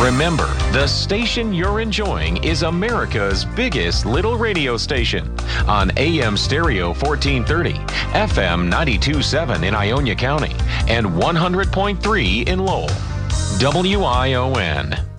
Remember, the station you're enjoying is America's biggest little radio station on AM stereo 1430, FM 92.7 in Ionia County, and 100.3 in Lowell. WION.